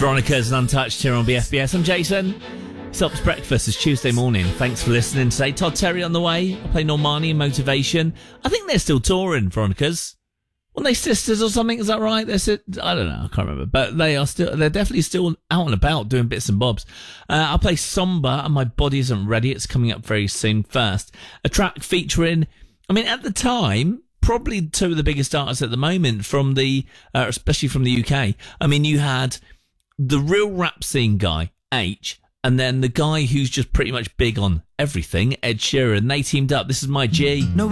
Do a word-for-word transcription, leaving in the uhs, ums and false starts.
Veronica's and Untouched here on B F B S. I'm Jason. Stops breakfast is Tuesday morning. Thanks for listening today. Todd Terry on the way. I play Normani and Motivation. I think they're still touring, Veronica's. Weren't they sisters or something? Is that right? They're si- I don't know. I can't remember. But they are still, they're definitely still out and about doing bits and bobs. Uh, I'll play Somber and My Body Isn't Ready. It's coming up very soon. First, a track featuring, I mean, at the time, probably two of the biggest artists at the moment from the, uh, especially from the U K. I mean, you had the real rap scene guy, H, and then the guy who's just pretty much big on everything, Ed Sheeran. They teamed up. This is My G. No